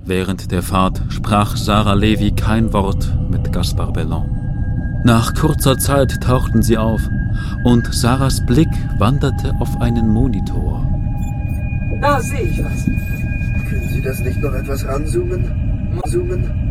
Während der Fahrt sprach Sarah Levy kein Wort mit Gaspard Bellon. Nach kurzer Zeit tauchten sie auf und Sarahs Blick wanderte auf einen Monitor. Da sehe ich was. Können Sie das nicht noch etwas ranzoomen? Zoomen?